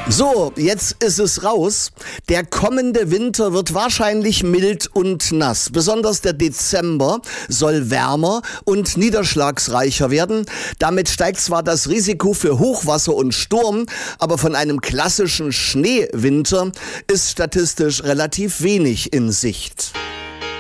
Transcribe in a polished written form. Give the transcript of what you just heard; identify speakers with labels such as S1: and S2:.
S1: So, jetzt ist es raus. Der kommende Winter wird wahrscheinlich mild und nass. Besonders der Dezember soll wärmer und niederschlagsreicher werden. Damit steigt zwar das Risiko für Hochwasser und Sturm, aber von einem klassischen Schneewinter ist statistisch relativ wenig in Sicht.